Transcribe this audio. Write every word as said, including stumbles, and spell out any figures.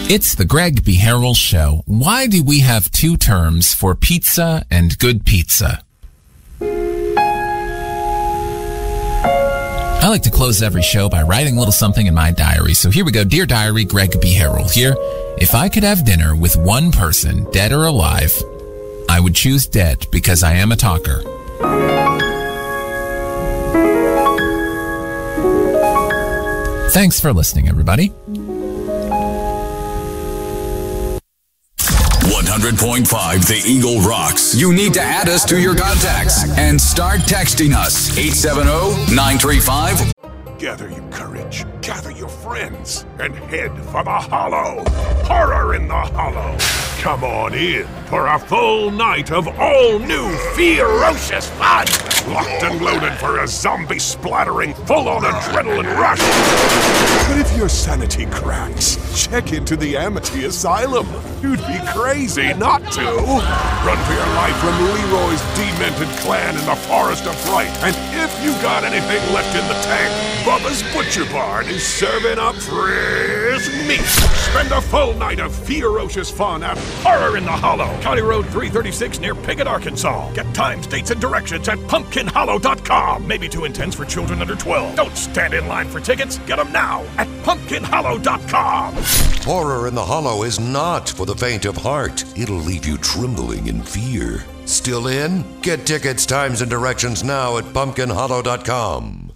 It's the Greg B. Harrell Show. Why do we have two terms for pizza and good pizza? I like to close every show by writing a little something in my diary. So here we go. Dear Diary, Greg B. Harrell here. If I could have dinner with one person, dead or alive, I would choose dead because I am a talker. Thanks for listening, everybody. one hundred point five The Eagle rocks. You need to add us to your contacts and start texting us. eight seven zero, nine three five. Gather your courage, gather your friends, and head for the Hollow. Horror in the Hollow. Come on in for a full night of all-new ferocious fun. Locked and loaded for a zombie-splattering, full-on adrenaline rush. But if your sanity cracks, check into the Amity Asylum. You'd be crazy not to. Run for your life from Leroy's demented clan in the Forest of Fright. And if you got anything left in the tank, Bubba's Butcher Barn is serving up fresh meat. Spend a full night of ferocious fun at Horror in the Hollow, County Road three thirty-six near Piggott, Arkansas. Get times, dates, and directions at pumpkin hollow dot com. Maybe too intense for children under twelve. Don't stand in line for tickets. Get them now at pumpkin hollow dot com. Horror in the Hollow is not for the faint of heart. It'll leave you trembling in fear. Still in? Get tickets, times, and directions now at pumpkin hollow dot com.